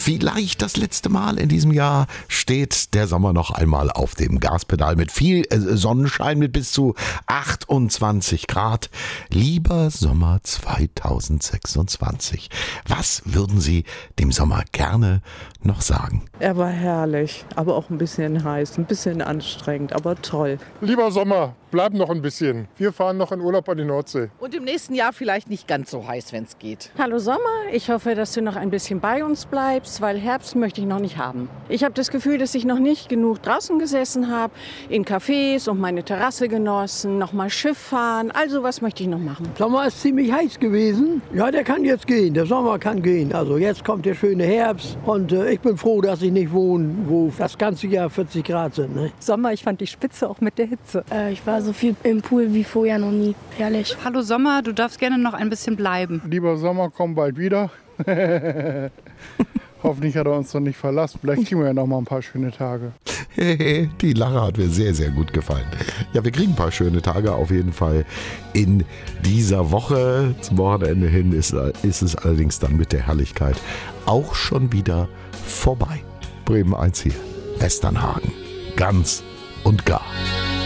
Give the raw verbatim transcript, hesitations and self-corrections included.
vielleicht das letzte Mal in diesem Jahr steht der Sommer noch einmal auf dem Gaspedal mit viel Sonnenschein, mit bis zu achtundzwanzig Grad. Lieber Sommer zweitausendsechsundzwanzig, was würden Sie dem Sommer gerne noch sagen? Er war herrlich, aber auch ein bisschen heiß, ein bisschen anstrengend, aber toll. Lieber Sommer, bleib noch ein bisschen. Wir fahren noch in Urlaub an die Nordsee. Und im nächsten Jahr vielleicht nicht ganz so heiß, wenn es geht. Hallo Sommer, ich hoffe, dass du noch ein bisschen bei uns bleibst, weil Herbst möchte ich noch nicht haben. Ich habe das Gefühl, dass ich noch nicht genug draußen gesessen habe, in Cafés und meine Terrasse genossen, noch mal Schiff fahren, also was möchte ich noch machen. Sommer ist ziemlich heiß gewesen. Ja, der kann jetzt gehen, der Sommer kann gehen. Also jetzt kommt der schöne Herbst und äh, ich bin froh, dass ich nicht wohne, wo das ganze Jahr vierzig Grad sind. Ne? Sommer, ich fand die Spitze auch mit der Hitze. Äh, ich war so viel im Pool wie vorher noch nie. Herrlich. Hallo Sommer, du darfst gerne noch ein bisschen bleiben. Lieber Sommer, komm bald wieder. Hoffentlich hat er uns noch nicht verlassen. Vielleicht kriegen wir ja noch mal ein paar schöne Tage. Die Lache hat mir sehr, sehr gut gefallen. Ja, wir kriegen ein paar schöne Tage auf jeden Fall in dieser Woche. Zum Wochenende hin ist, ist es allerdings dann mit der Herrlichkeit auch schon wieder vorbei. Bremen eins hier, Westernhagen, ganz und gar.